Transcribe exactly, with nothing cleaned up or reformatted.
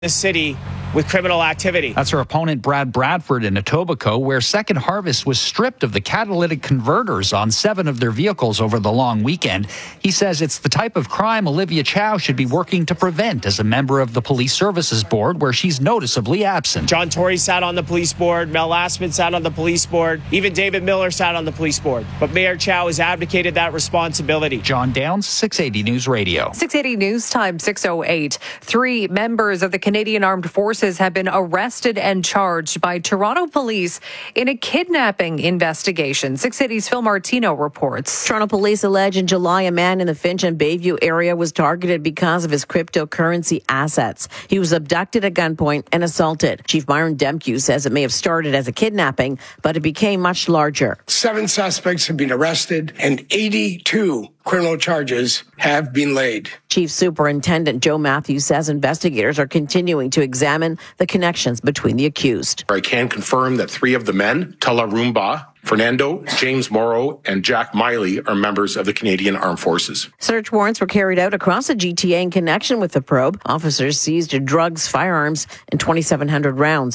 the city with criminal activity. That's her opponent, Brad Bradford, in Etobicoke, where Second Harvest was stripped of the catalytic converters on seven of their vehicles over the long weekend. He says it's the type of crime Olivia Chow should be working to prevent as a member of the Police Services Board, where she's noticeably absent. John Tory sat on the police board. Mel Lastman sat on the police board. Even David Miller sat on the police board. But Mayor Chow has abdicated that responsibility. John Downs, six eighty News Radio. six eighty News Time, six oh eight. Three members of the Canadian Armed Forces have been arrested and charged by Toronto police in a kidnapping investigation. six eighty's Phil Martino reports. Toronto police allege in July a man in the Finch and Bayview area was targeted because of his cryptocurrency assets. He was abducted at gunpoint and assaulted. Chief Myron Demkew says it may have started as a kidnapping, but it became much larger. Seven suspects have been arrested and eighty-two criminal charges have been laid. Chief Superintendent Joe Matthews says investigators are continuing to examine the connections between the accused. I can confirm that three of the men, Tala Rumba, Fernando, James Morrow, and Jack Miley, are members of the Canadian Armed Forces. Search warrants were carried out across the G T A in connection with the probe. Officers seized drugs, firearms, and twenty-seven hundred rounds